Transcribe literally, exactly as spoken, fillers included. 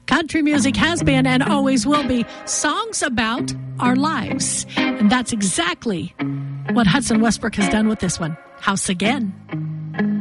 Country music has been and always will be songs about our lives. And that's exactly what Hudson Westbrook has done with this one. House Again.